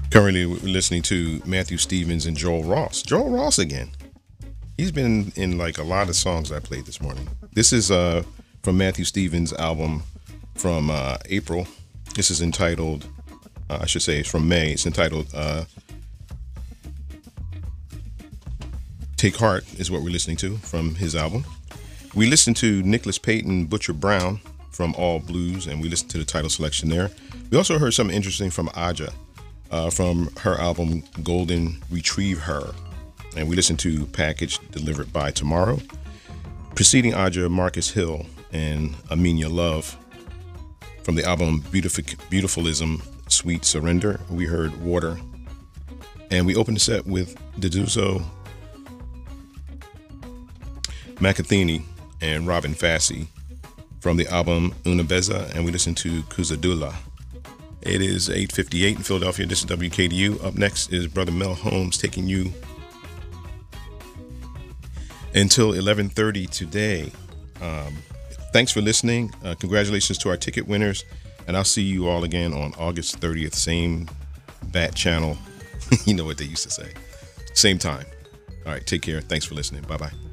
Currently, we're listening to Matthew Stevens and Joel Ross. Joel Ross again. He's been in like a lot of songs I played this morning. This is from Matthew Stevens' album from April. This is entitled, I should say it's from May. It's entitled Take Heart is what we're listening to from his album. We listened to Nicholas Payton, Butcher Brown from All Blues, and we listened to the title selection there. We also heard something interesting from Aja from her album Golden Retrieve Her. And we listened to Package Delivered by Tomorrow. Preceding Aja, Marcus Hill and Amenia Love from the album Beautifulism, Sweet Surrender. We heard Water. And we opened the set with Deduzo, McAtheny, and Robin Fassi from the album Unabeza, and we listened to Kuzadula. It is 8:58 in Philadelphia. This is WKDU. Up next is Brother Mel Holmes taking you until 11:30 today. Thanks for listening. Congratulations to our ticket winners, and I'll see you all again on August 30th. Same bat channel. You know what they used to say. Same time. All right, take care. Thanks for listening. Bye-bye.